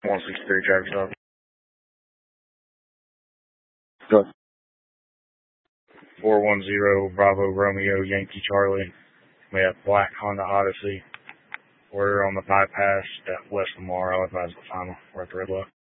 163 traffic stop. Go. 410 Bravo Romeo Yankee Charlie. We have black Honda Odyssey. We're on the bypass at West Lamar. I'll advise the final. We're at the red light.